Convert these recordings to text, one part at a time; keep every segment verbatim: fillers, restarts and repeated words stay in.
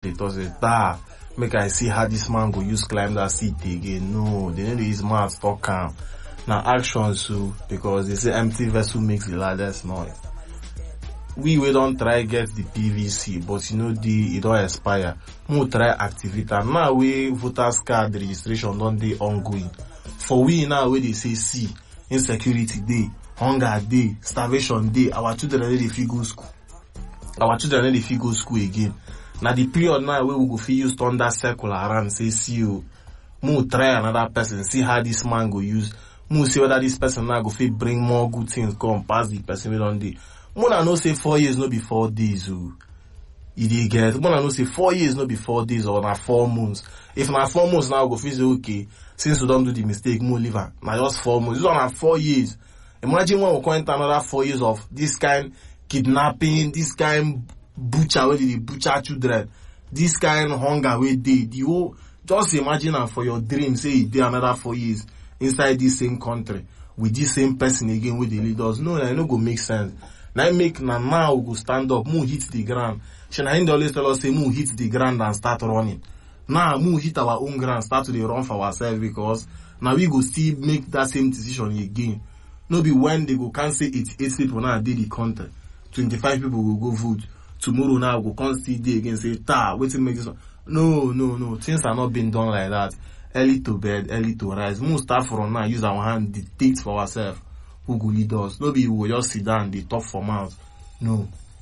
It was a da. Make I see how this man go use climb that seat again. No, they need to use mouth talk calm. Now actions too, because they say empty vessel makes the loudest noise. We we don't try get the P V C, but you know the it don't expire. We try activate and now we voters card registration don't they ongoing. For we now where they say see insecurity day, hunger day, starvation day, our children need to go school. Our children need to go school again. Now the period now where we go feel use thunder circle around say see you. We try another person, see how this man go use. We see whether this person now go feel bring more good things come past the person we don't do. Mona no say four years no be four days oh. You dey get. Mona no say four years no be four days or na four months. If na four months now go feel say okay, since we don't do the mistake, more leave am. Na just four months. This one na four years. Imagine when we come into another four years of this kind kidnapping, this kind butcher where they butcher children, this kind hunger where they the whole just imagine am for your dream, say it dey another four years inside this same country with this same person again with the leaders. No, that no go make sense. Now make na now we go stand up, move hit the ground. Shana always tell us say move hit the ground and start running. Now move hit our own ground, start to dey run for ourselves because now we go still make that same decision again. No be when they go can say eighty-eight people now did the country, twenty-five people will go vote. Tomorrow now go can still day again say ta waiting make this one. No, no, no. Things are not being done like that. Early to bed, early to rise. Move start from now, use our hand, dictate for ourselves. Who go lead us? No be we will just sit down, they talk for mouth. No.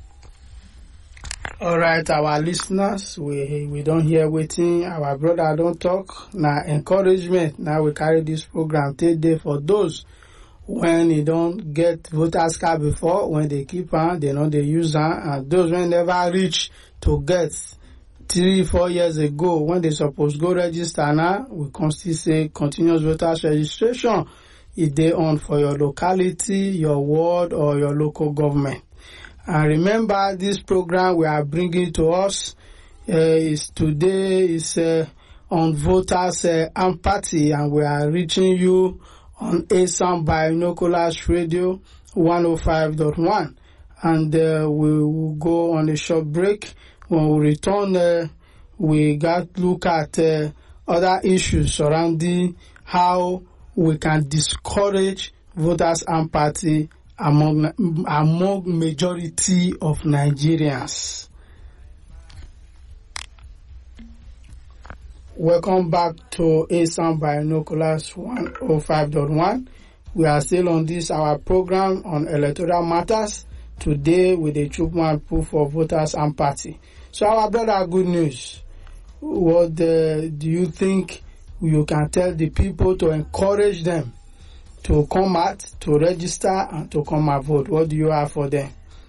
All right, our listeners, we we don't hear waiting. Our brother don't talk. Now encouragement. Now we carry this program take day for those when they don't get voters card before, when they keep on, they know they use on, and those when never reach to get three, four years ago when they supposed go register now, we can still say continuous voters registration. If they on for your locality, your ward, or your local government. And remember, this program we are bringing to us uh, is today is uh, on voters uh, empathy, and we are reaching you on Asam Binoculars Radio one oh five point one. And uh, we will go on a short break. When we return, uh, we got look at uh, other issues surrounding how we can discourage voters' empathy among among majority of Nigerians. Welcome back to Asam Binoculars one oh five point one. We are still on this our program on electoral matters today with the Chukman proof of voters' empathy. So our brother, good news. What uh, do you think you can tell the people to encourage them to come out, to register, and to come and vote? What do you have for them?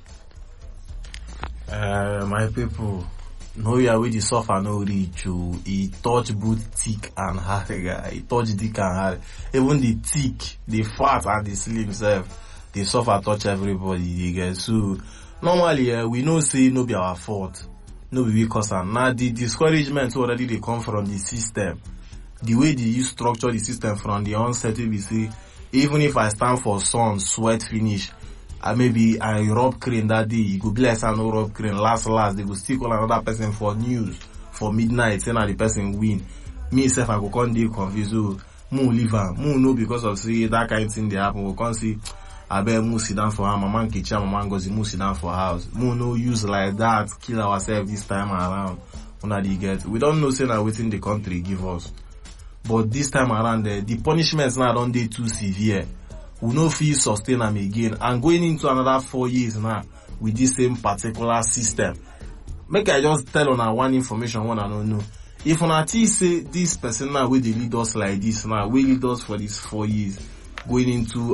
Uh, my people, no yeah with the suffer no reach you. He touch both thick and hard guy. He touch thick and hard. Even the thick, the fat and the slim self, they suffer touch everybody. You get so normally uh, we know say no be our fault. No be because and now the discouragement already they come from the system. The way they use structure the system from the onset, we see, even if I stand for sun, sweat finish, I maybe I rub crane that day, you go bless and no rub crane, last last, they go still call another person for news, for midnight, saying that the person win. Me self, I go come dey confused, so, mo leave am, mo know because of see that kind of thing they happen, we come see, I bet mo sit down for her, my man kitchen, my man goes, mo sit down for house. Mo no use like that, kill ourselves this time around, when they get, we don't know say that within the country give us. But this time around, the, the punishments now don't dey too severe. We no feel sustain them again. And going into another four years now with this same particular system. Make I just tell on one information one I don't know. If on a say this person now will lead us like this now, will lead us for these four years, going into